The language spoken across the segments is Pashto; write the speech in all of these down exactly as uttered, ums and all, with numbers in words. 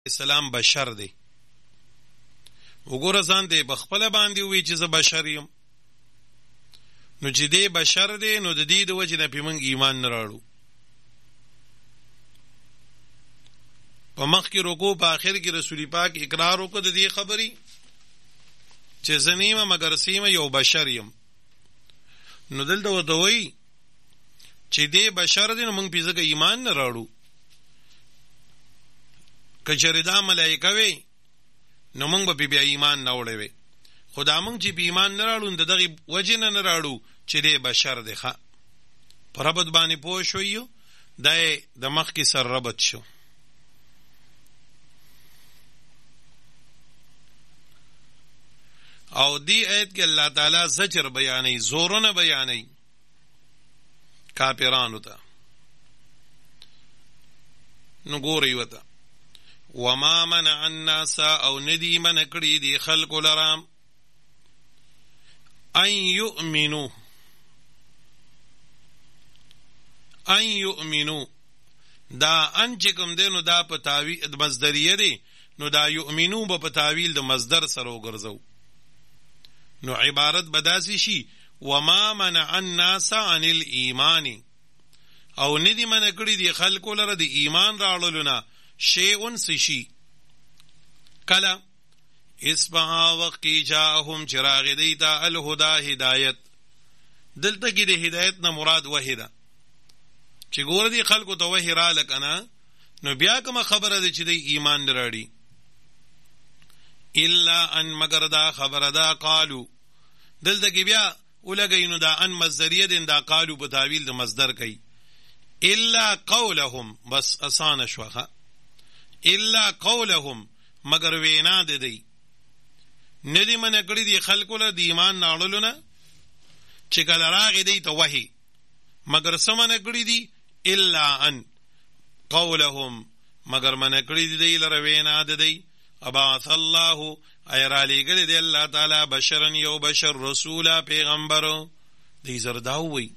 اسلام بشر دی. وګوره ځان دی بخپله باندې وی چې زه بشر یم، نو چې دی بشر دی نو د دې د وجې نه پې موږ ایمان نه راړو. په مخکې رکوع په آخر کې رسول پاک اقرار وکړ د دې خبرې چې زه نه یم مګر سیمه یو بشر یم. نو دلته ورته وایي چې دی بشر دی نو موږ پې ځکه ایمان نه راړو. که چېرې دا ملایکه وی نو موږ به پې بیا ایمان نه وړی وی، خو دا موږ چې پې ایمان نه راړو د دغې وجې نه نه راړو چې دی بشر دی. ښه په ربط باندې پوه شوي، دا یې د مخکې سر ربط شو. او دی آیت کې الله تعالی زجر بیانوي، زورونه بیانوي کافرانو ته. نو ګورئ ورته وما منع الناس او ندی من کړي دي خلق لرام ان يؤمنوا ان يؤمنوا دا ان چې کوم دی نو دا په تاویل مصدریه دی، نو دا یؤمنو به په تاویل د مصدر سره وګرځو. نو عبارت بداسي شي وما منع الناس عن الايمان او ندی من کړي دي خلق لره د ایمان راړلو نه شیئن سشی کلا اسبها وقی جاهم چراغ دیتا الہدا ہدایت. دلتا کی دی ہدایت نا مراد وحی دا چی گور دی خلقو تا وحی را لکنا نو بیا کما خبر دی چی دی ایمان نراڑی. الا ان مگر دا خبر دا قالو دلتا کی بیا اولا گئی نو دا ان مصدریه دن دا قالو بتاویل دا مصدر کئی الا قولهم بس آسان شوخا الا قولهم مگر وینا د دی ندی من کړي دی خلکو له دی ایمان ناړلو نه چې کله راغی دی ته وحی مگر سمنه کړي دی الا ان قولهم مگر من کړي دی لره وینا د دی ابعث الله ایرا لګل دی الله تعالی بشرن یو بشر رسولا پیغمبر دی زرداوی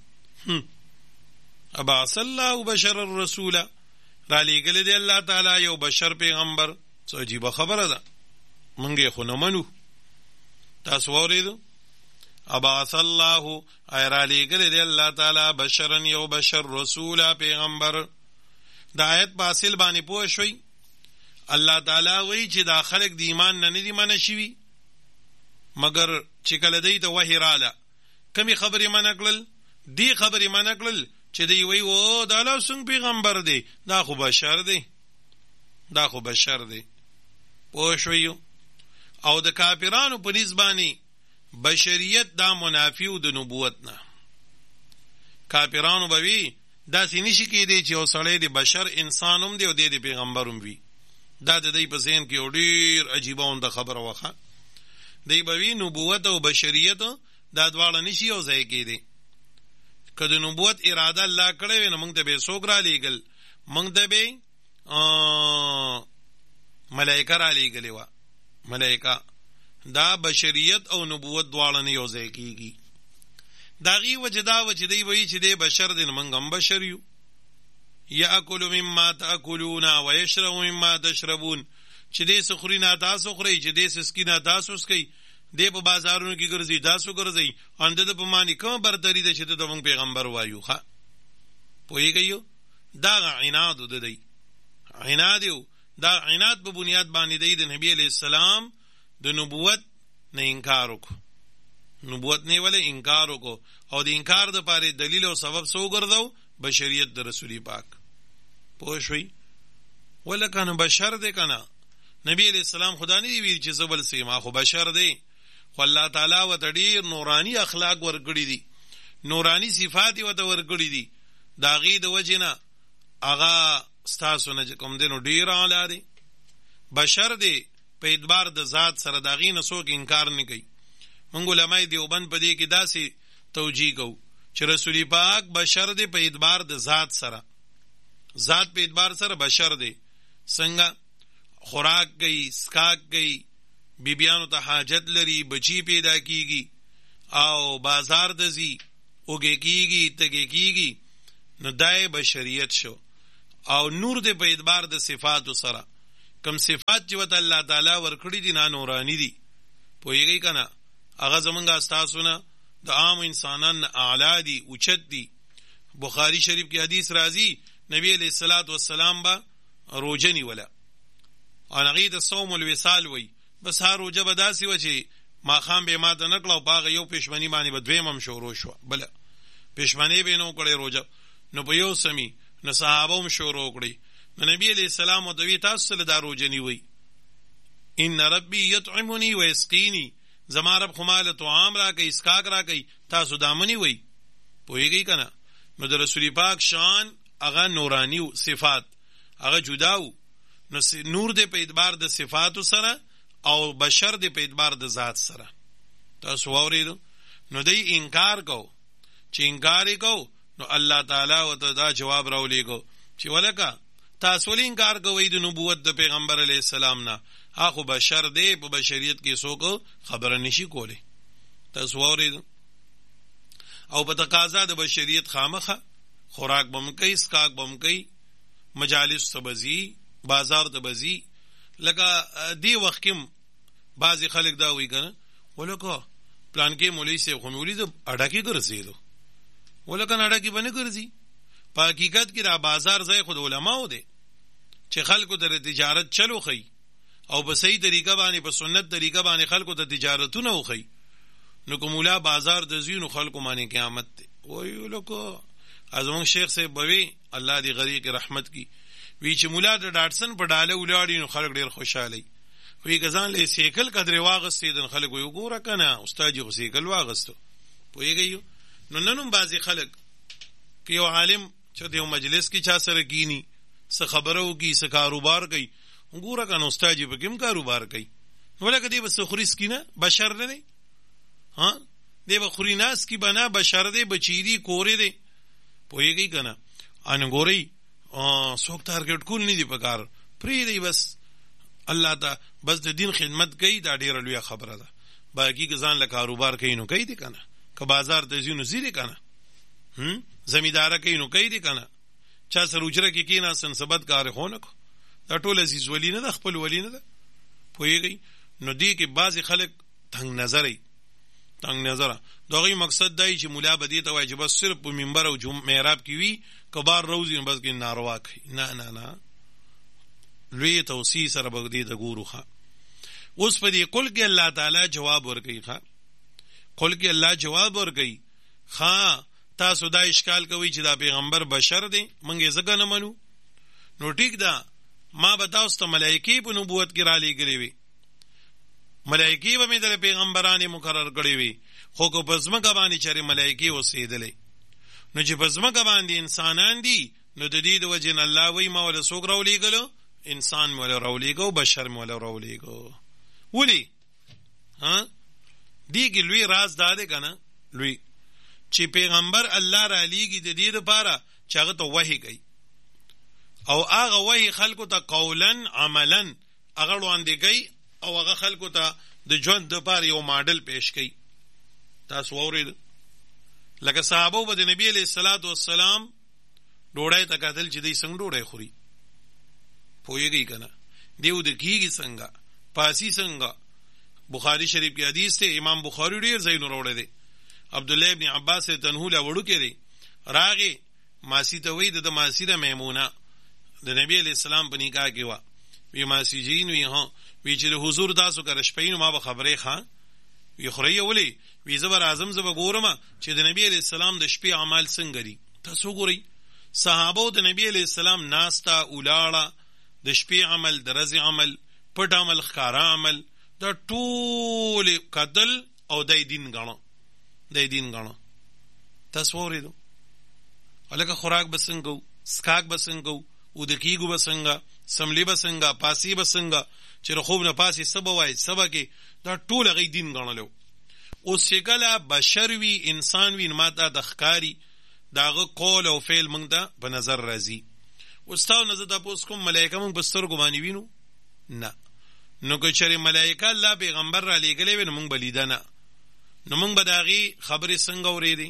ابعث الله بشر الرسولا را لیگل دی اللہ تعالی یو بشر پیغمبر. سو عجیبه خبره ده منگی خو نمنو. تاسو اوریدو ابعث الله ای را لیگل دی اللہ تعالی بشرن یو بشر رسولا پیغمبر. دا آیت باسل بانی پوه شوی اللہ تعالی وی چې دا خلق دی ایمان نه ندی منع شوی مگر چې کله دی ته وحی رااله کمی خبری منع کړل دی خبری منع کړل چې دی وی و دا الله څنګه پیغمبر دی دا خو بشر دی دا خو بشر دی. پوه شویو او د کافرانو په نسبانی بشریت دا منافیو د نبوت نه. کافرانو به وی دا سی نشي کېدی چې یو سړی دی بشر انسانوم دی او دی دی پیغمبروم وی. دا د دی په ذهن کې ډېر عجیبه اونده خبره وخه. دی به وی نبوت او بشریت دا دواړه نشي یو ځای کېدی. که د نبوت اراده الله کړی وي نو موږ ته به څوک را لیږل؟ موږ ته به ملایکه را لیږلې وه. ملایکه دا بشریت او نبوت دواړه نه یو ځای کېږي. د هغې وجه دا وه چې دی وایي چې دی بشر دی نو موږ هم بشر یو. یاکلو مما تاکلون ویشرب مما تشربون چې دی څه خوري نه تاسو خورئ، چې دی څه څکي نه تاسو څکئ، دی په بازارونو کې ګرځي تاسو ګرځئ. ان د په معنی کومه برتري ده چې د موږ پیغمبر وایو. ښه پوهېږئ دا عناد د دی عناد یو دا عناد په بنیاد باندې دی د نبی علیه السلام د نبوت نه انکار وکړو. نبوت نه ولې انکار وکړو او د انکار د پاره دلیل او سبب څه وګرځو؟ بشریت د رسول پاک. پوه شوئ ولکه نو بشر دی که نه نبی علیه السلام خدا نه دی ویل چې زه بل سیما خو بشر دی. خو الله تعالی ورته ډېر نوراني اخلاق ورکړي دي، نوراني صفات یې ورته ورکړي دي. د هغې د وجې نه هغه ستاسو نه چې کوم دی نو ډېر اعلی دی. بشر دی په اعتبار د ذات سره د هغې نه څوک انکار نه کوي. موږ علمای دیوبند په دې کې داسې توجیه کوو چې رسول پاک بشر دی په اعتبار د ذات سره. ذات په اعتبار سره بشر دی. څنګه خوراک گئی سکاک گئی بیبیانو ته حاجت لري، بچی پیدا کیږي او بازار دزی اوګه کیږي تګه کیږي نو دای بشریت شو. او نور دې په اعتبار د صفاتو سره کم صفات چې وته الله تعالی ورکړي دي نه نورانی دي پوهیږئ کنه هغه زمونږ استاسونه د عام انسانان اعلی دي اوچت دي بخاری شریف کې حدیث راځي نبی علیہ الصلوۃ والسلام با روزه نیوله ان هغه د صوم الوصال وای بس هر روزه به داسې و چې ما خام به ما د نکړو باغ یو پښمنی باندې به دویمم شروع شو بل پښمنی به نو کړي روزه نو په یو سمي نو صحابه هم شروع کړي نو نبی علیہ السلام او دوی تاسو له دارو جنوي ان ربي يطعمني ويسقيني زما رب خماله طعام را کوي اسکاک را کوي تاسو دامنی وای پوهیږئ کنه نو د رسول پاک شان هغه نورانی صفات هغه جداو نو نور دې په اعتبار د صفات سره او بشر دې په اعتبار د ذات سره تاسو واورئ نو دې انکار کو چې انکار کو نو الله تعالی او ته دا جواب راولېګو چې ولکه تاسو ولې انکار کوئ د نبوت د پیغمبر علیه السلام نه هغه بشر دی په بشریت کې څوک خبره نشي کولی تاسو واورئ او په تقاضا د بشریت خامخه خوراک بم کوي اسکاک بم کوي مجالس تبزی بازار تبزی لکه دی وخت کې بعضی خلک دا وی کنه ولکه پلان کې مولوی سے خمولي د اډاکی ګرځیدو ولکه اډاکی باندې ګرځي په حقیقت کې را بازار ځای خود علماو دي چې خلکو د تجارت چلو خي او په صحیح طریقه باندې په سنت طریقه باندې خلکو د تجارتونه وخي نو کومولا بازار د زینو خلکو باندې قیامت دی وای لکه ازمون شیخ سے بوي الله دې غریق رحمت کی وی چې مولا د ډاټسن په ډاله ولاړی نو خلک ډیر خوشاله وي غزان له سیکل قدر واغستې د خلکو یو ګوره کنه استاد یو سیکل واغستو پوهیږئ نو ننوم بعضی خلک کې یو عالم چې د یو مجلس کې چا سره کینی څه خبرو کی څه کاروبار کوي ګوره کنه استاد یې په کوم کاروبار کوي ولکه دې بس خوريس کینه بشر نه ها دې به خوریناس کی بنا بشر دې بچیری کورې دې پوهیږئ کنه ان ګوري ا څوک ټارګټ کول نه دی پکار پری دی بس الله تا بس د دین خدمت کوي دا ډیره لوی خبره ده باقی ځان له کاروبار کوي نو کوي دي کنه که بازار ته زینو زیری کنه هم زمیدار کوي نو کوي دي کنه چا سره اجره کې کینا سنسبت کار خونه کو دا ټول عزیز ولی نه خپل ولی نه پوهیږئ نو دی کې بعضی خلک تنگ نظرې تنگ نظر دغه مقصد دی چې مولا بدی ته وایي چې بس صرف په منبر او جمعه محراب کې وي کبار روزي بس کې ناروا کوي نه نه نه لوی توصیه سره بغدی ته ګوروخه اوس په دې کول کې الله تعالی جواب ورکړي ښا کول کې الله جواب ورکړي ښا تاسو دا اشکال کوي چې دا پیغمبر بشر دی مونږه ځکه نه منو نو ټیک ده ما به تاسو ته ملایکی په نبوت کې را لېږلې وي ملائکی به مې د پیغمبرانو مقرر کړی وي خو کو پزماګه باندې چې ملائکی اوسېدلې نو چې پزماګه باندې انسانان دي نو د دې د وجه الله وی ما ول سوګ راولېګلو انسان مول راولېګو بشر مول راولېګو ولي ها دیګ لوی راز داده کنه لوی چې پیغمبر الله را لېږي د دې لپاره چې هغه ته وحی کوي او هغه وحی خلکو ته قولا عملا هغه وړاندې کوي او هغه خلکو ته د ژوند د پاره یو ماډل پیش کړي تاسو اورید لکه صحابه به د نبی علیہ الصلوۃ والسلام ډوړای ته کتل چې دوی څنګه ډوړای خوري پوهیږئ کنه دیو د کیږي څنګه پاسی څنګه بخاری شریف کې حدیث ته امام بخاری ډیر ځایونه راوړی دی عبد الله ابن عباس تنهو لا وړو کړي راغي ماسی ته وې د ماسیره میمونه د نبی علیہ السلام په نکاح کې وا وی ماسی جین وی ها وی چې حضور تاسو کر شپې ما به خبرې خان وی خوري ولي وی زبر اعظم زب ګورم چې د نبی علیہ السلام د شپې اعمال څنګه دي تاسو ګورئ صحابه د نبی علیہ السلام ناستا اولاړه د شپې عمل د ورځې عمل پټ عمل ښکارا عمل دا ټول قتل او د دین غاڼه د دین غاڼه تاسو ورېدو الکه خوراک بسنګو سکاک بسنګو او د کیګو بسنګا سملی بسنګا پاسی بسنګا چې خوب نه پاسی سبا وای سبا کې دا ټول غي دین غاڼلو او سګلا بشروي انسان وین ماته د ښکاری داغه قول او فعل موږ ته په نظر راځي واستاو نظر تاسو کوم ملائکه موږ بستر ګمانی وینو نه نو که چېرې ملائکه الله پیغمبر را لېږلې وي نو موږ بلیدنه نو موږ به داغي خبرې څنګه اورېدې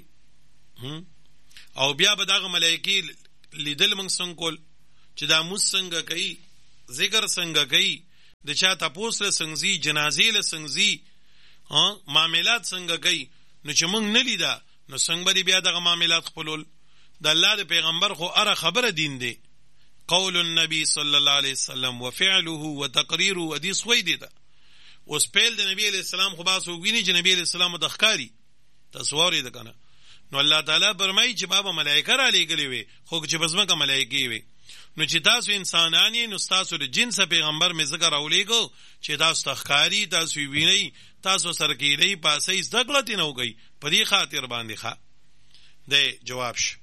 او بیا به داغه ملائکه لیدل موږ څنګه کول چې دا موږ څنګه کوي ذکر څنګه کوي، د چا تپوس له څنګه زی، جنازې له څنګه زی، معاملات څنګه کوي، نو چې موږ نه لیدا نو څنګه به بیا دغه معاملات خپلول؟ د الله د پیغمبر خو اره خبره دین دی، قول النبی صلی الله علیه وسلم وفعله وتقریره حدیث وای دی. اوس پیل د نبی علیہ السلام خو باسو ویني چې نبی علیہ السلام د ښکاری تصور یې کنه. نو الله تعالی فرمایي چې بابا ملائکه را لېږلي وي، خو چې بزمکه ملائکه وي، نو چې تاسو انسانان یې نو تاسو د جنس پیغمبر مې ذکر راولېږو چې تاسو تخکاری، تاسو ویني، تاسو سره کېدی پاسې زده کړه نه وګي، په دې خاطر باندې ښه د جواب شو.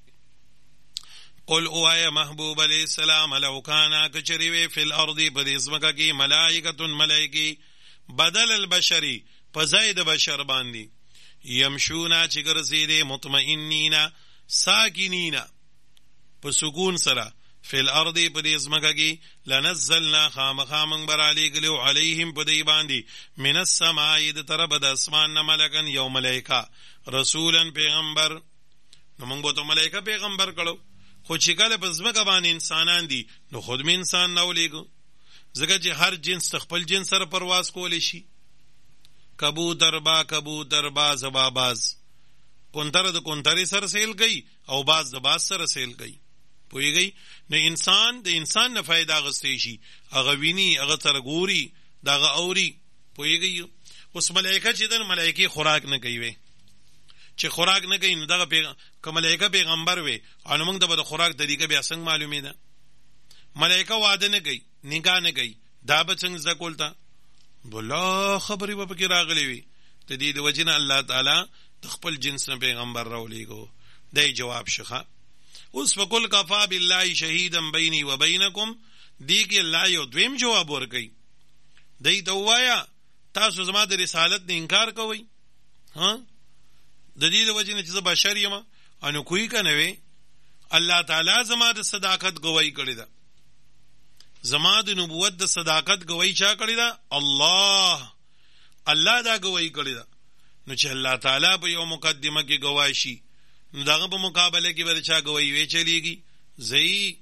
قل اوه محبوب علیہ السلام لو کانا کچری وی فی الارض بدیزمکا کی ملائکتن ملائکی بدل البشری پزاید بشر باندی یمشونا چگر سیده مطمئنینا ساکنینا پسکون سرا فی الارض بدیزمکا کی لنزلنا خام خامن برالی گلیو علیہم بدی باندی من السمائی طرف دا اسمان ملکن یو ملائکا رسولا پیغمبر نو منگو تو ملائکا پیغمبر کرو، خو چې کله په ځمکه باندې انسانان دي نو خود می انسان نه ولېږو، ځکه چې هر جنس خپل جنس سره پرواز کولی شي. کبوتر با کبوتر باز با باز، کونتر د کونترې سره سیل کوي او باز د باز سره سیل کوي، پوهېږئ؟ نو انسان د انسان نه فایده اخیستی شي، هغه ویني، هغه سره ګوري، د هغه اوري، پوهېږئ؟ اوس ملایکه چې دن ملایکې خوراک نه کوي وی، چې خوراک نه کوي نو دغه پیغام که ملائکه پیغمبر وي او موږ ته به د خوراک طریقه بیا څنګه معلومې ده؟ ملائکه واده نه کوي، نکاح نه کوي، دا به څنګه زده کول ته؟ بلا خبرې به پکې راغلی وي. د دې د وجې نه الله تعالی د خپل جنس نه پیغمبر راولېږو. دی جواب شخه. اوس فقل کفا بالله شهیدا بیني و بینکم، دی کې الله یو دویم جواب ورکوي. دی ته ووایه تاسو زما د رسالت نه انکار کوئ، ها د دې د وجې نه چې زه بشر یم انو کوی که نه وی؟ الله تعالی زما د صداقت گواهی کړې ده، زما د نبوت د صداقت گواهی چا کړې ده؟ الله الله دا گواهی کړې ده. نو چې الله تعالی په یو مقدمه کې گواه شي نو دغه په مقابله کې به چا گواهی وی چلیږي؟ زئی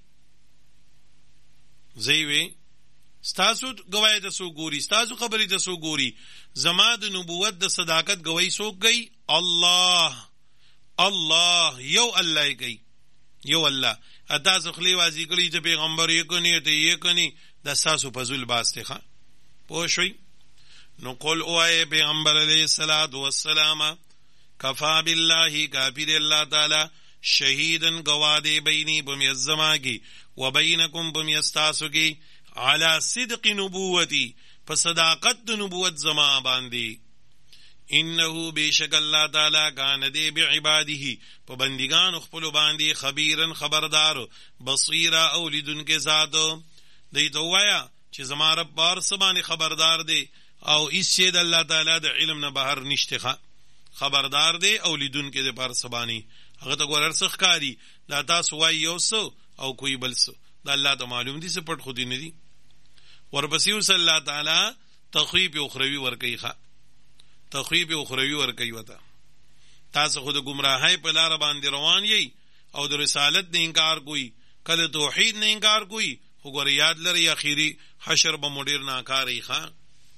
زئی وی ستاسو گواهی ته سو ګوري، ستاسو خبرې ته سو ګوري، زما د نبوت د صداقت گواهی څوک کوي؟ الله الله یو الله کوي، یو الله. اته ځخلی وازی کړي چې پیغمبر یې کني ته یې کني د ساسو فزول باسته ښه پوه شئ. نو قل اوه پیغمبر علیه الصلاۃ والسلام کفا بالله کافر الله تعالی شهیدن گواده بینی بمیزما کی و بینکم بمیستاسو کی علی صدق نبوتی په صداقت نبوت زما باندې. انه بیشک الله تعالی کان دی بعباده په بندگان خپل باندې خبیرن خبردار بصیر او لیدونکو ذات. دی دوایا چې زما رب بار سبانه خبردار دی او هیڅ د الله تعالی د علم نه بهر نشته، خبردار دی او لیدونکو د بار سبانی. هغه ته ګورر څخکاری دا تاسو وای یو سو او کوئی بل سو د الله ته معلوم دي، سپټ خودی نه دي. ورپسې صلی الله تعالی تخویب اخروی ورکی ښه تخویب اخروی ورکی وته تاسو خود گمراهی په لار باندې روان یی او د رسالت نه انکار کوي، کله توحید نه انکار کوي، خو ګور یاد لري اخیری حشر به مډیر ناکاری ښه.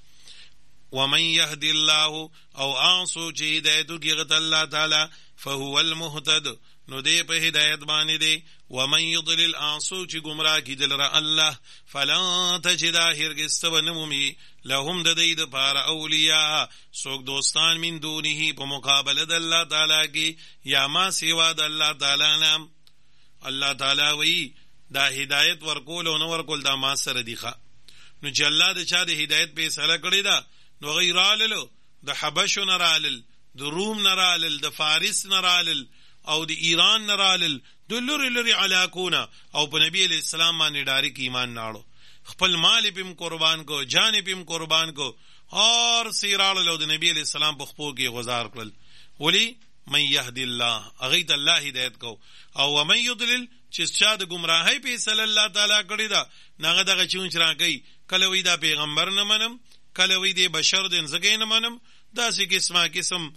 ومن يهد الله او انسو چې هدایتو کېغت الله تعالی فهو المهتد، نو دی په هدایت باندې دی. ومن يضلل انسو چې گمراه کیدل را الله فلا تجد هرگز تبنمومی لهم د دې د پاره اولیاء څوک دوستان من دونه په مقابله د الله تعالی کې یا ما سوا د الله تعالی نام. الله تعالی وی دا هدایت ورکول او نو ورکول دا ما سره دی ښه. نو چې الله د چا د هدایت په سره کړی دا نو غیراللو د حبشو نرالل، د روم نرالل، د فارس نرالل او د ایران نرالل، د لری لری علاقونه او په نبی علیہ السلام باندې ډایرک ایمان ناړو، خپل مال پم قربان کو، جان پم قربان کو، اور سیرالو د نبی علیہ السلام په خپو کې غزار کړل. ولی من یهد الله اغیت الله هدایت کو، او ومن یضلل چې چا د گمراهی په صلی الله تعالی کړی دا نغه دغه چونچ راګی، کله وی دا پیغمبر نه منم، کله وی دی بشر دین زګی نه منم، دا سی قسمه قسم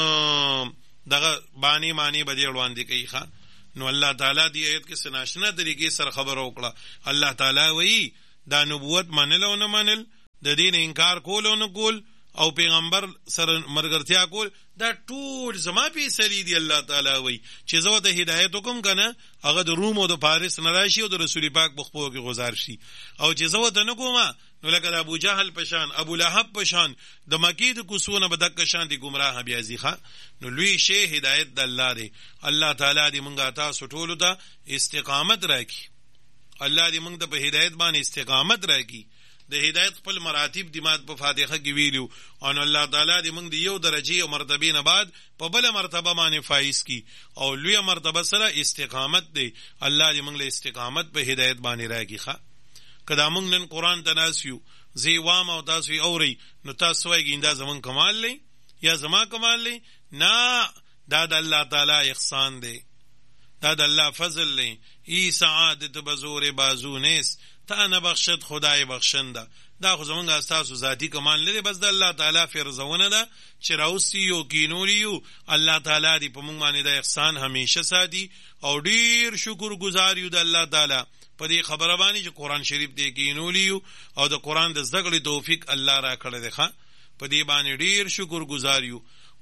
دغه بانی معنی بدی وړاندې کوي ښا. نو الله تعالی دی آیت کې سناشنه طریقې سره خبر وکړه. الله تعالی وی دا نبوت منل او نه منل، د دین انکار کول او نه کول، او پیغمبر سره مرګرتیا کول، دا ټول زما فیصلې دي. الله تعالی وایي چې زه ته هدایت وکم کنه هغه د روم او د فارس نه راشي او د رسول پاک په خپو کې گزار شي، او چې زه ته نه کومه نو لکه د ابو جهل پشان، ابو لهب پشان، د مکی د کوسونه به دک شان دي گمراه بیا ځخه. نو لوی شی هدایت د الله دی. الله تعالی دې مونږه تاسو ټول ته استقامت راکړي. الله دې مونږ ته په هدایت باندې استقامت راکړي. د هدایت خپل مراتب د مات په فاتحه کې ویلو، ان الله تعالی دې موږ د یو درجه او مرتبه نه بعد په بل مرتبه باندې فایز کی، او لوی مرتبه سره استقامت دی. الله دې موږ له استقامت په هدایت باندې راکړي. ښه کدا موږ نن قران تناسیو زی وام او تاسو اوري نو تاسو وایي دا زمون کمال لې یا زما کمال لې؟ نه، دا د الله تعالی احسان دی، دا د الله فضل دی. ای سعادت بزور بازو نیست، تا نه بخشد خدای بخشنده. دا خو زمونږ اساسو ذاتی کمال نه دی، بس د الله تعالی فرزونه ده چې راوستي او کینولیو. الله تعالی دی په موږ باندې د احسان همیشه ساتي، او ډیر شکر گزار یو د الله تعالی په دې خبره باندې چې قران شریف دې کینولیو او د قران د زده کړې توفیق الله را کړی دی. ښه په دې باندې ډیر شکر گزار یو.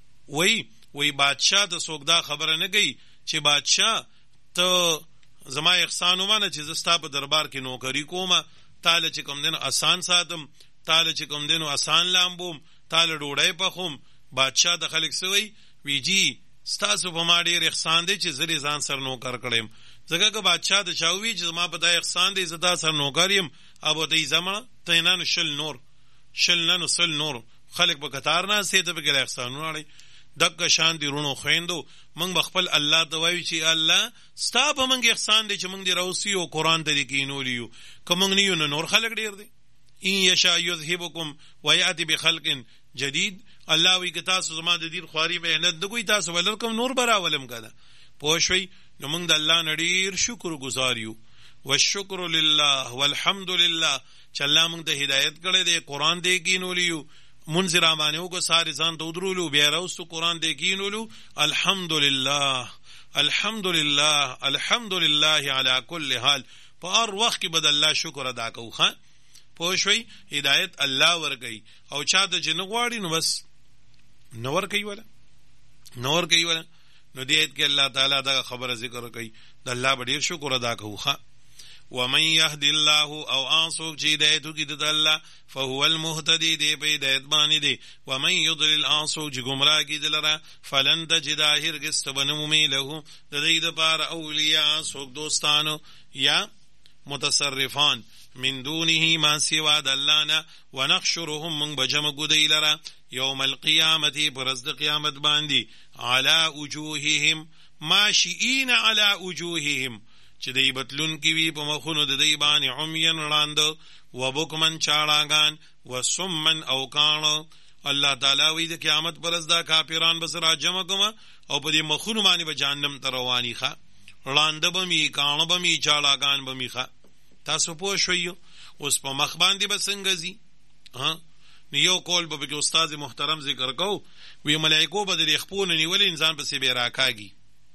وای وای بادشاہ ته څوک دا خبره نه کوي چې بادشاہ ته زما احسان ومانه چې زستا په دربار کې نوکری کومه، تاله چې کوم دینو آسان ساتم، تاله چې کوم دینو آسان لامبوم، تاله ډوډۍ پخوم. بادشاہ د خلک سوی ویجی ستاسو په ما ډیر احسان دی چې زری ځان سر نوکر کړم. ځکه که بادشاہ د چاوي چې ما په دای احسان دی زدا سر نوکر یم، ابو ته زما تینان شل نور شل نن سل نور خلک په قطار نه سي ته په احسانونه اړي. دغه شان دی رونو خويندو موږ بخپل الله دوایو چې الله ستا په موږ احسان دی چې موږ دی راوسی او قران ته کینولیو، کوم نه یو نور خلق ډیر دی. ان یشاء یذهبکم ویاتی بخلق جدید. الله وی که تاسو زما د دین خواري مهنت دغوی تاسو ولکم نور برا ولم کده پوښوي. نو موږ د الله نډیر شکر گزار یو. والشکر لله والحمد لله چې الله موږ د هدایت کړي دی، قران دی کینولیو، منذر امانو کو ساری ځان ته درولو، بیا راوستو قران دی کینولو. الحمدلله الحمدلله الحمدلله علی کل حال. په هر وخت کې بد الله شکر ادا کوو. ښه پوه شوي هدایت الله ورکوي، او چا ته چې نه غواړي نو بس نه ورکوي ولا نه ورکوي ولا. نو دې ایت کې الله تعالی دا خبره ذکر کوي د الله به ډېر شکر ادا کوو. ښه ومن يهد الله او انصوک چې هدایت وکړي د الله فهو المهتدي دی په هدایت باندې دی. ومن يضلل انصوک چې ګمراه کړي دلته فلن تجد هرگز تبنمومي له د دې لپاره اولیاء څوک دوستانو یا متصرفان من دونه ما سوا د الله نه. ونحشرهم من بجمع ګدی لره یوم القیامت پرز د قیامت باندې علی وجوههم ماشئین علی وجوههم چې دی بتلون کی وی په مخونو د دی باندې عمین وړاند و بکمن چاړاګان و سمن او کان. الله تعالی وی د قیامت پرز دا کافران بس را جمع کوم او په دې مخونو باندې به جهنم ته رواني ښه وړاند به می کان به می چاړاګان به می ښه. تاسو پوه شئ اوس په مخ باندې به څنګه زی ها نو یو کول به کې استاد محترم ذکر کو وی ملائکو به د خپل نیول انسان په سی به راکاږي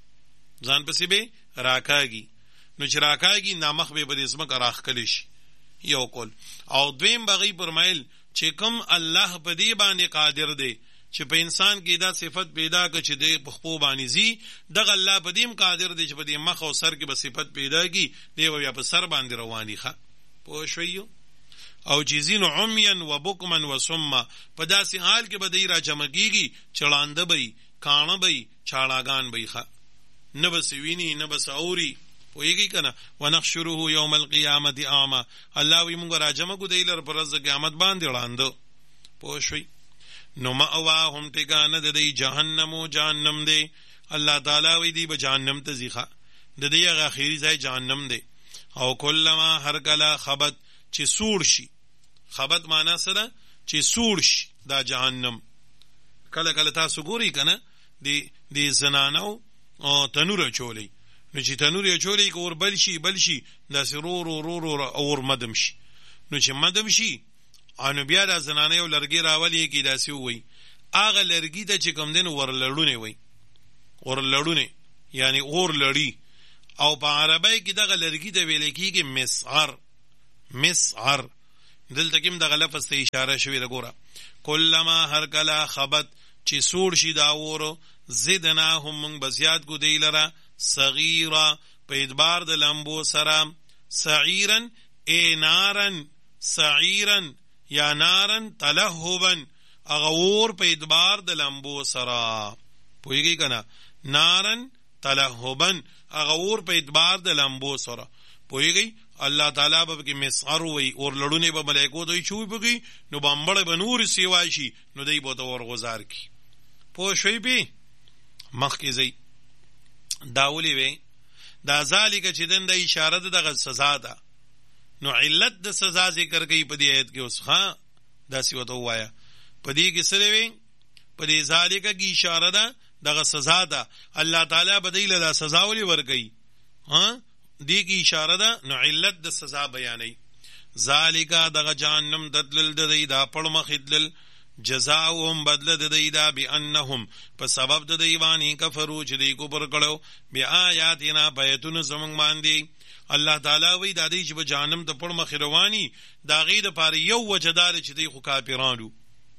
ځان په سی به راکاږي نو چې راکاږي نامخ به په اسمه راخ کلیش یو کول. او دویم بغي پرمایل چې کوم الله په دې باندې قادر دی چې په انسان کې دا صفت پیدا کړي چې د خپو باندې زی دغه الله په دې قادر دی چې په دې مخ او سر کې به صفت پیدا کړي دی بیا په سر باندې رواني ښه پوه شئ. او جزین عمین و بکمن و سمما په داسې حال کې به دی را جمع کیږي چړانده بی کانه بی چاړاګان بی ښه نه بس ویني نه بس اوري پوهیږي کنه. ونحشره یوم القیامت اعما. الله وی موږ را جمع کو دی لر پر ورځ قیامت باندې وړاندو پوه شئ. نو مأواهم ټکانه د دی جهنم او جهنم دی. الله تعالی وی دی به جهنم ته ځي د دې هغه اخیری ځای جهنم دی. او کلمہ هر کله خبت چې سوړ شي، خبت معنا سره چې سوړ شي دا جهنم. کله کله تاسو ګورئ کنه دی دی زنانو او تنور چولې نو چې تنور یې چولې کور بل شي بل شي دا سرور ورور ور اور مدم شي نو چې مدم شي انو بیا د زنانه یو لرګي راولي کې داسې وي اغه لرګي ته چې کوم دین ور لړونه وي ور لړونه یعنی اور لړی. او په عربی کې دغه لرګي ته ویل کېږي مسعر. مسعر دلته کوم دغه لفظ ته اشاره شوې ده. ګوره کلما هر کله خبت چې سوړ شي دا اور زدناهم موږ به زیات کو دی لره صغیرا په اعتبار د لمبو سره سعیرا ای نارن سعیرا یا نارن تلهبا اغه اور په اعتبار د لمبو سره پوهیږي کنه نارن تلهبا اغه اور په اعتبار د لمبو سره پوهیږي. الله تعالی به کې مسعر وي اور لړونه به ملائکو دوی چوي بږي نو بامبړ به نور سیوای شي نو دوی به اور غزار کی پوه شوي به مخ کې زی داولی وي دا ذالک چې دن د اشاره دغه سزا ده نو علت د سزا ذکر کوي په دې آیت کې. اوس ها داسې وته وایا په دې کې سره وي په دې ذالک کې اشاره ده دغه سزا ده الله تعالی بدیل له سزا ولي ورګي ها دې کې اشاره ده نو علت د سزا بیانې. ذالک دغه جهنم ددل د دې دا پړ مخدل جزاؤهم بدل د دې دا بانهم په سبب د دې باندې کفرو چې دې کو پر کړو بیا آیاتنا بیتون زمون باندې. الله تعالی وی د دې چې په جهنم ته پړ مخ رواني دا غي د پاره یو وجدار چې دې خو کافرانو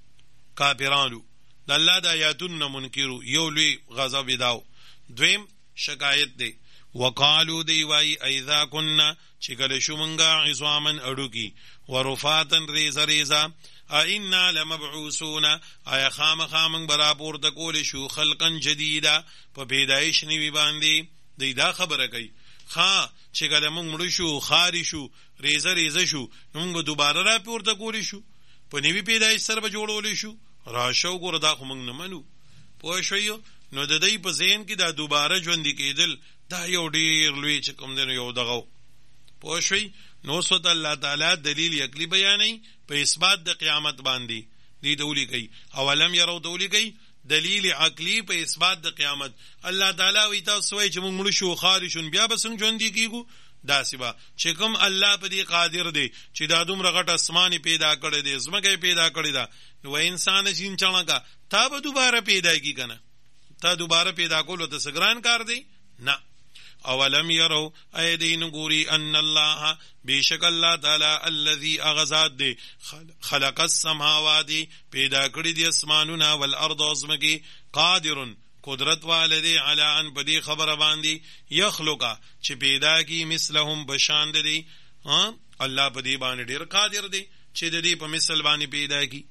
کافرانو د الله د آیاتونو منکرو یو لوی غضب داو. دویم شکایت دی وقالو دی وای اذا كنا چې کله شو مونږه عظامن اډوکی ورفاتن ریزا ریزا ائنا لمبعوثون ایا خام خامن برابر د کول شو خلقا جديدا په پیدایش نیوی باندې دی دا خبره کوي ها چې کله مونږ مړ شو خاري شو ریزا ریزا شو موږ دوباره را پورته کول شو په نیوی پیدایش سره به جوړول شو راشو ګور دا خو مونږ نه منو پوه شو. نو د دې په ذهن کې دا دوباره ژوند کېدل دا یو ډیر لوی چې کوم دی یو دغه پوه شئ. نو صد الله تعالی دلیل عقلی بیانې په اثبات د قیامت باندې دی دولی کوي. اولم يروا دولی کوي دلیل عقلی په اثبات د قیامت. الله تعالی وی تاسو وای چې موږ مړ شو خارشون بیا به څنګه ژوند کیږو دا سبا چې کوم الله په دې قادر دی چې دا دومره غټ اسماني پیدا کړی دی زمکه پیدا کړی دا نو انسان چې چانګه تا به دوباره پیدا کی کنه تا دوباره پیدا کولو ته سګران کار دی نه. اولم يروا ايدين غوري ان الله بشک الله تعالی الذي اغزاد دی خلق السماوات پیدا کړی دی اسمانونه والارض ازمکی قادر قدرت والده علی ان بدی خبر باندې یخلق چې پیدا کی مثلهم بشان دی ها الله بدی باندې ډیر قادر دی چې د دې په مثل باندې پیدا کی.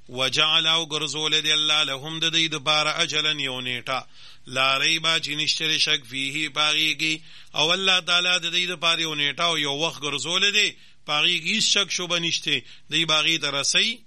وجعلوا غرزول دی الله لهم د دې د بار اجلن یو نیټه لا ریبا چې نشته شک فيه باغیږي او الله تعالی د دې د بار یو نیټه او یو وخت غرزول دی باغیږي شک شو بنشته دی باغی ترسي.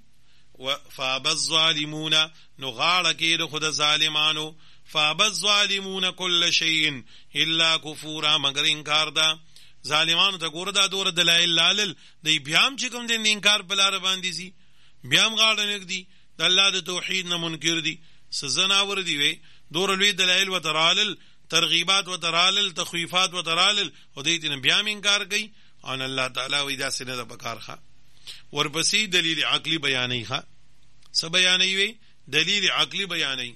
وفاب الظالمون نو غاړه کې د خود ظالمانو فاب الظالمون كل شيء الا كفورا مگر انکار دا ظالمانو ته ګور دا دور دلایل لال دی بیام چې کوم د انکار بلار باندې سي بیام غاړه نه دی د الله د توحید نه منکر دي سزناور دی وي دور لوی دلایل و ترالل ترغیبات و ترالل تخویفات و ترالل او دې تن بیام انکار کوي ان الله تعالی وی دا سینه د بکارخه ورپسې دلیل عقلی بیانې ښه څه بیانې وي دلیل عقلی بیانې.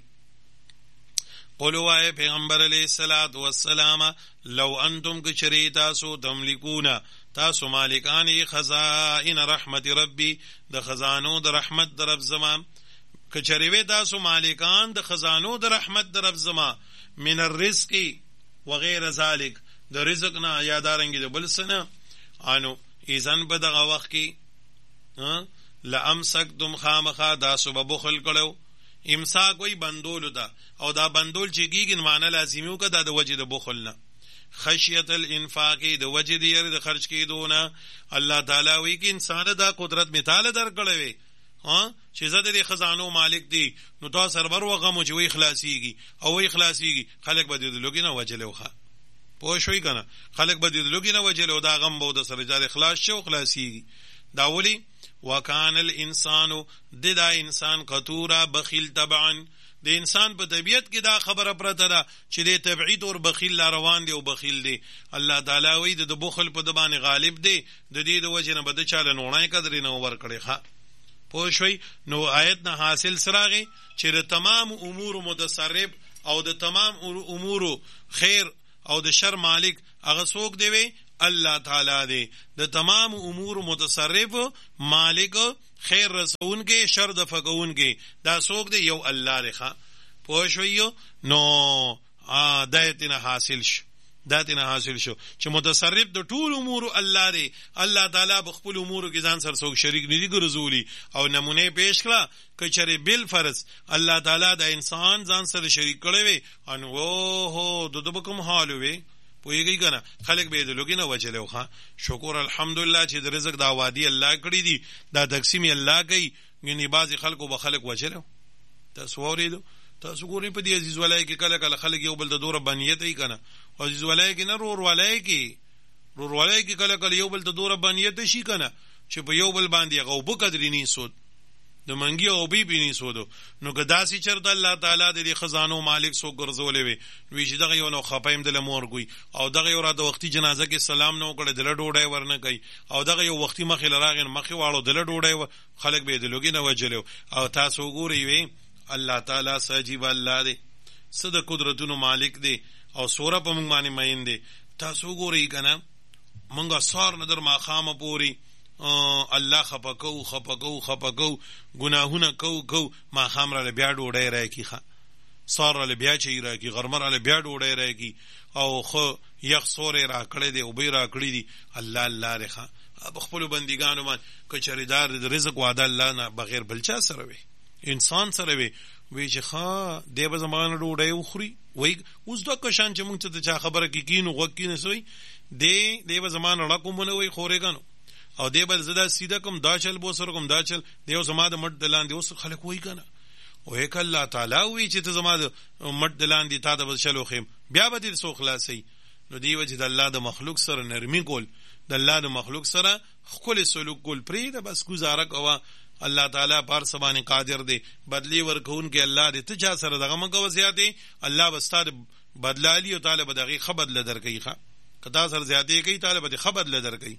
قولوا اے پیغمبر علیہ الصلوۃ والسلام لو انتم کچری تاسو تملکون تاسو مالکان خزائن رحمت ربی د خزانو د رحمت در رب زما کچری وی تاسو مالکان د خزانو د رحمت در رب زما من الرزق وغیر ذلک د رزق نه یادارنګ د بل سنه انو اذن په دغه وخت کې ها لامسکتم خامخا تاسو به بخل کړو امساک وی بندول دا او دا بندول چې کیږي معنی لازمیو کده د وجه د بخل نه خشیت الانفاق د وجه دی د خرج کیدونه الله تعالی وی کې انسان دا قدرت مثال درکړوي ها چې زده د خزانو مالک دی نو تاسو سرور وغه مو چې وی اخلاصيږي او وی اخلاصيږي خلک به د لوګي نه وجلوخه پوه شوي کنه خلک به د لوګي نه وجلو دا غم به د سره جار اخلاص شو اخلاصيږي دا ولي وکان الانسان ددا انسان قطورا بخیل طبعا د انسان په طبیعت کې دا خبره پرته ده چې د تبعید او بخیل روان دی او بخیل دی. الله تعالی وی د بخل په دبان غالب دی د دې د وجه نه بده چاله نونای قدر نه ور کړي ښا پوه شوي. نو آیت نه حاصل سراغي چې د تمام امور متصرف او د تمام امور خیر او د شر مالک هغه څوک دی وی الله تعالی دی د تمام امور متصرف مالک خیر رسون کې شر د فقون کې دا څوک دی یو الله لخوا پوه شو نو دایتنه حاصل شو دایتنه حاصل شو چې متصرف د ټول امور الله دی الله تعالی بخپل امور کې ځان سره څوک شریک ندي ګرځولي او نمونه پیش کړه کچره بل فرض الله تعالی د انسان ځان سره شریک کړي وي ان وو هو د دبکم حال وي پوهیږي کنه خلک به د لوګي نه وچلو ښا شکر الحمدلله چې د رزق دا وادي الله کړی دي دا تقسیم الله کوي یعنی بعضی خلکو به خلک وچلو تاسو ورېدو تاسو ګورئ په دې عزیز ولای کې کله کله خلک یو بل د دوره بنیت ای کنه او عزیز ولای کې نه رور ولای کې رور ولای کې کله کله یو بل د دوره بنیت شي کنه چې په یو بل باندې غوبو قدرې نه سود د منګي او بي بي نه سودو نو ګداسي چرته الله تعالی د خزانو مالک سو ګرځولې وي وی چې دغه یو نو خپایم د لمور کوي او دغه یو را د وختي جنازه کې سلام نو کړه د لډوډای ورنه کوي او دغه یو وختي مخې لراغین مخې واړو د لډوډای خلک به د لوګي نه وجلو او تاسو ګورئ وي الله تعالی ساجيب الله دی صد قدرتونو مالک دی او سوره په موږ باندې مین دی تاسو ګورئ کنه موږ سار ندر ما خامه پوری الله خپکو خپکو خپکو گناهونه کو کو ما خامره بیا ډوډۍ راکی ښه سار له بیا چي راکی غرمر له بیا ډوډۍ راکی او خو یخ سورې را کړې دی او به را کړې دی الله الله رخه خپل بندګانو باندې کچریدار د رزق وعده الله نه بغیر بل چا سره وي انسان سره وي وی چې ښا دی به زمانه ډوډۍ وخوري وای اوس دا کشان چې موږ ته چا خبره کې کینو وکې نه سوی دی دی به زمانه لکمونه وای خورېګانو او دی بل زدا سیده کوم دا چل بو سره کوم دا چل دیو زما د مټ دلان دی اوس خلک وای کنه او یک الله تعالی وی چې ته زما د مټ دلان دی تا د بل چلو خیم بیا به دې سو خلاصي نو دی وجه د الله د مخلوق سره نرمي کول د الله د مخلوق سره خپل سلوک کول پرې د بس گزاره کوا الله تعالی پر سبانه قادر دی بدلی ورکون کې الله دې ته چا سره دغه مګو زیاتې الله بستاد بدلالی او تعالی بدغه خبر لدر کوي ښا کدا سره زیاتې کوي تعالی به خبر لدر کوي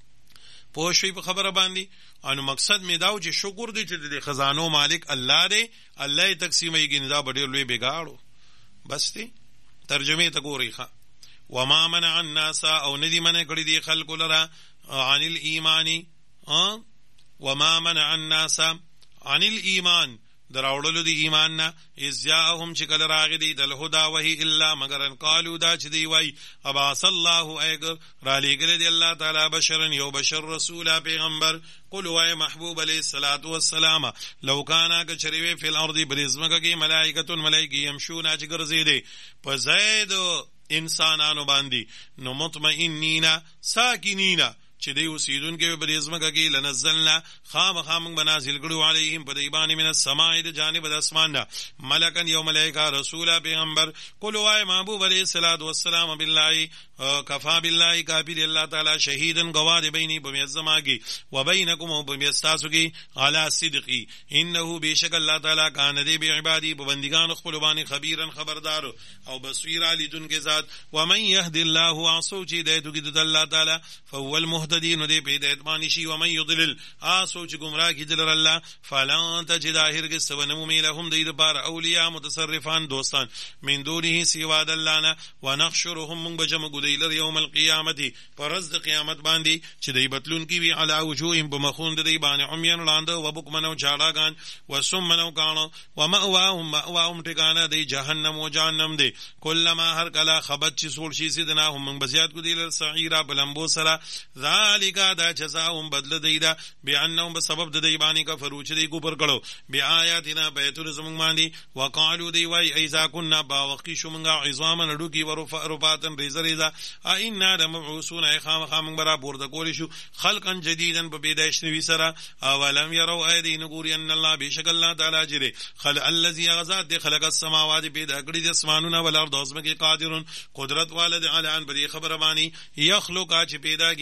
پوه شوي په خبره باندې انو مقصد می داو چې شکر دی چې د خزانو مالک الله دی الله تقسیمي کې ندا بډیر لوی بګاړو بس دی ترجمه ته ګوري ښا وما منع الناس او ندی منع کړی دی خلق لرا عن الايمان ها وما منع الناس عن الايمان دراوړلو دی ایمان نه ازیاهم چې کله راغی دی د الهدى وهي الا مگر ان قالوا دا چې دی وای ابعث الله ايغر را لګل دی الله تعالی بشرن یو بشر رسول پیغمبر قل وای محبوب علیہ الصلوۃ والسلام لو کان کچریوی فی الارض برزمک کی ملائکۃ ملائکی یمشون اجرزی دی فزید انسانانو باندې نو مطمئنین ساکنین چې دی وسیدون کې په ازمکه کې لنزلنا خامخام بنازل کړو علیهم په دیبان من السماء د جانب د اسمان نه ملکن یوم ملائکه رسول پیغمبر قل وای محبوب علیہ الصلوۃ والسلام بالله کفا بالله کافر الله تعالی شهیدن گواه بیني په میزماږي و بینکم او په میستاسو کې علی صدقی انه بیشک الله تعالی کان دی به عبادی په بندگان خپل باندې خبیرن خبردار او بصیر علیدن کې ذات و من يهد الله عصو چې دی د الله تعالی فهو المهتدين دی په هدایت باندې شي و من يضلل عصو چې گمراه کی دلر الله فلان تجد هرگز سبنمو لهم دی د بار اولیاء متصرفان دوستان من دونه سوا د الله نه ونحشرهم من بجمع دیلر یوم القیامت پرز د قیامت باندې چې دی بتلون کی وی علی وجوههم بمخوند دی باندې عميان لاند و بکمنو چاړاګان و سمنو کانو و مأواهم مأواهم ټکانه دی جهنم و جهنم دی کلمہ هر کلا خبت چې سول شي سیدنا هم من بزیات کو دیلر سعیرا بلمبو سرا ذالک دا جزاهم بدل دیدا بانهم بسبب د دی باندې کفرو چې دی کو پر کړو بیا آیاتنا بیتون زمون باندې وقالو دی وای ایذا كنا باوقی شومنګا عظاما نډو کی ورفا رفاتن ریز ریزا اینا لمبعوثون اخام خام برا بورد کول شو خلقا جديدا په پیدائش نوی سرا اولم يروا ايدين ګوري ان الله بشک الله تعالی جره خلق الذي غزاد خلق السماوات پیدا کړی د اسمانونو ول ارض ازمکه قادر قدرت والد علی ان بری خبر باندې یخلق چې پیدا کی مثلهم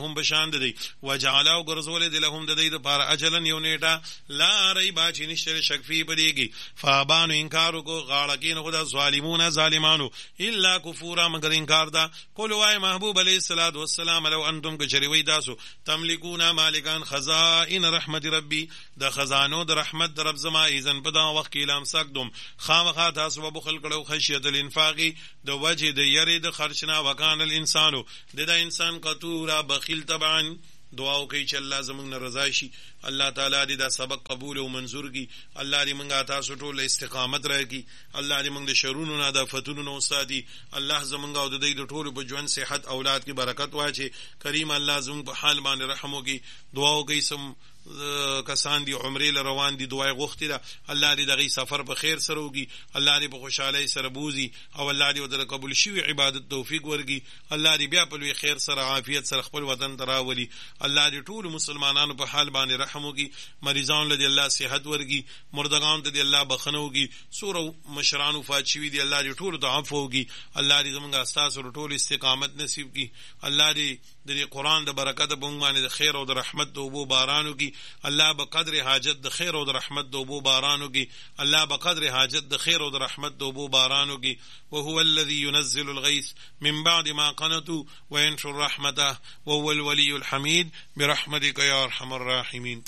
مثلهم بشان دی وجعلوا غرزول دی لهم د دې لپاره اجلا یو نیټه لا ریب چې نشته شک فی پدېږي فابانو انکار کو غاړکین خدا ظالمون ظالمانو الا کفورا مگر انکار دا قول وای محبوب علیہ الصلوۃ والسلام لو انتم کچریوی داسو تملکون مالکان خزائن رحمت ربی د خزانو د رحمت د رب زما اذن په دا وخت کې لام سکدم خامخا تاسو به بخل کړو خشیت الانفاقی د وجه د یری د خرچنا وکانه الانسانو د دا انسان قطورا بخیل طبعا دعا کوي چې الله زموږ نه رضا شي الله تعالی دې دا سبق قبول او منظور کړي الله دې موږ تاسو ټول استقامت راکړي الله دې موږ د شرونو نه د فتونو نه وساتي الله زموږ او د دې ټول په ژوند صحت اولاد کې برکت واچي کریم الله زموږ په حال باندې رحم وکړي دعا کوي سم کسان دی عمره ل روان دي دعای غوښتي ده الله دې دغه سفر په خیر سره وږي الله دې په خوشحالي سره بوزي او الله دې ودر قبول شي عبادت توفیق ورګي الله دې بیا په لوی خیر سره عافیت سره خپل وطن تراولي الله دې ټول مسلمانانو په حال باندې رحم وکړي مریضان له دې الله صحت ورګي مردگان ته دې الله بخنه وکړي سور مشران وفات شوي دي الله دې ټول ته عفو وکړي الله دې زموږ استاد سره ټول استقامت نصیب کړي الله دې د قرآن د برکت په موږ باندې د خیر او د رحمت د اوبو بارانو کی الله بقدر حاجت د خیر او د رحمت د اوبو بارانو کی الله بقدر حاجت د خیر او د رحمت د اوبو بارانو کی وهو الذي ينزل الغيث من بعد ما قنطوا وينشر رحمته وهو الولي الحميد برحمتك يا ارحم الراحمين